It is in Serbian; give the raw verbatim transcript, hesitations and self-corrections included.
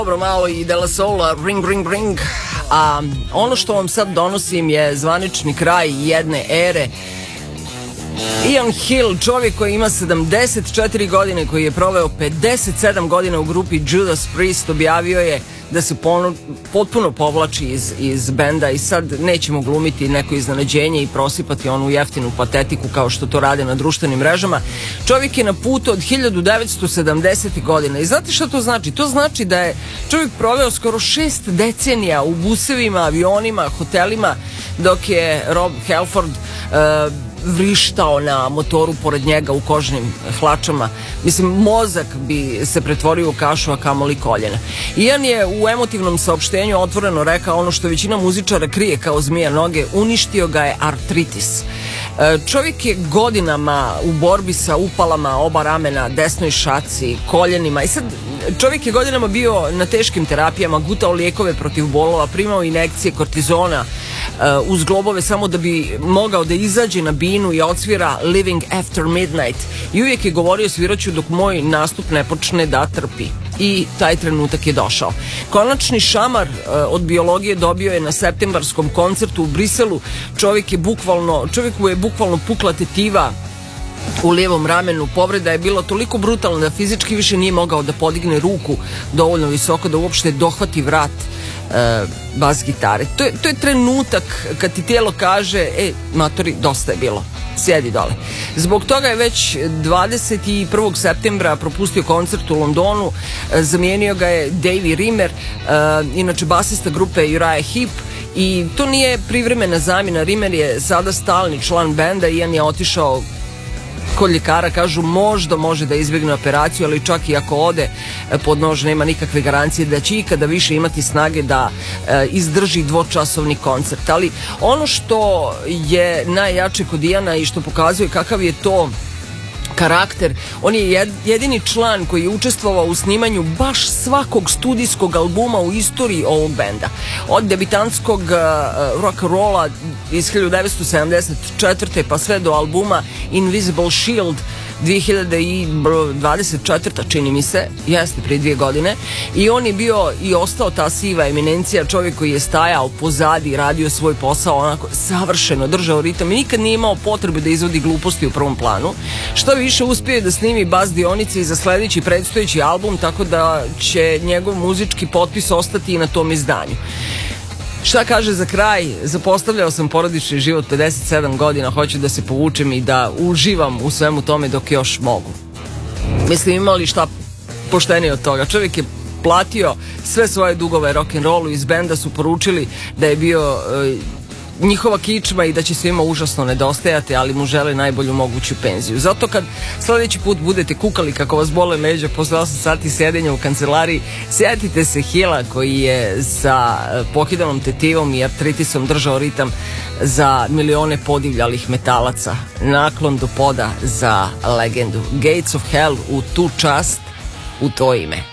Dobro, malo i De La Soula, ring, ring, ring. A ono što vam sad donosim je zvanični kraj jedne ere. Ian Hill, čovjek koji ima sedamdeset četiri godine, koji je proveo pedeset sedam godina u grupi Judas Priest, objavio je da se ponu, potpuno povlači iz, iz benda i sad nećemo glumiti neko iznenađenje i prosipati onu jeftinu patetiku kao što to rade na društvenim mrežama. Čovjek je na putu od hiljadu devetsto sedamdesetih godina i znate šta to znači? To znači da je čovjek proveo skoro šest decenija u busevima, avionima, hotelima, dok je Rob Halford uh, vrištao na motoru pored njega u kožnim hlačama. Mislim, mozak bi se pretvorio u kašu, a kamoli koljena. Ian je u emotivnom saopštenju otvoreno rekao ono što većina muzičara krije kao zmija noge: uništio ga je artritis. Čovjek je godinama u borbi sa upalama oba ramena, desnoj šaci, koljenima i sad čovjek je godinama bio na teškim terapijama, gutao lijekove protiv bolova, primao injekcije kortizona uz globove samo da bi mogao da izađe na binu i odsvira Living After Midnight i uvijek je govorio: sviraću dok moj nastup ne počne da trpi. I taj trenutak je došao. Konačni šamar uh, od biologije dobio je na septembarskom koncertu u Briselu. Čovjek je bukvalno, čovjeku je bukvalno pukla tetiva u lijevom ramenu. Povreda je bila toliko brutalna da fizički više nije mogao da podigne ruku dovoljno visoko da uopšte dohvati vrat uh, bas gitare. To je, to je trenutak kad ti tijelo kaže: e, matori, dosta je bilo, sjedi dole. Zbog toga je već dvadeset prvog septembra propustio koncert u Londonu. Zamijenio ga je Davey Rimmer, uh, inače basista grupe Uriah Heep, i to nije privremena zamjena. Rimmer je sada stalni član benda. Ian je otišao kod ljekara, kažu možda može da izbjegne operaciju, ali čak i ako ode pod nož nema nikakve garancije da će ikada više imati snage da e, izdrži dvočasovni koncert. Ali ono što je najjače kod Iana i što pokazuje kakav je to karakter, on je jedini član koji je učestvovao u snimanju baš svakog studijskog albuma u istoriji ovog benda. Od debitantskog uh, rock rolla iz hiljadu devetsto sedamdeset četvrte pa sve do albuma Invisible Shield dvije hiljade dvadeset četvrte čini mi se, jeste prije dvije godine, i on je bio i ostao ta siva eminencija, čovjek koji je stajao pozadi, radio svoj posao onako savršeno, držao ritam i nikad nije imao potrebe da izvodi gluposti u prvom planu. Što više, uspio je da snimi bas dionice i za sljedeći predstojeći album, tako da će njegov muzički potpis ostati i na tom izdanju. Šta kaže za kraj? Zapostavljao sam porodični život pedeset sedam godina, hoću da se povučem i da uživam u svemu tome dok još mogu. Mislim, ima li šta poštenije od toga? Čovjek je platio sve svoje dugove rock'n'rollu, iz benda su poručili da je bio e, njihova kičma i da će svima užasno nedostajati, ali mu žele najbolju moguću penziju. Zato kad sljedeći put budete kukali kako vas bole leđa posle osam sati sjedenja u kancelariji, sjetite se Hilla koji je sa pokidanom tetivom i artritisom držao ritam za milione podivljalih metalaca. Naklon do poda za legendu. Gates of Hell u tu čast, u to ime.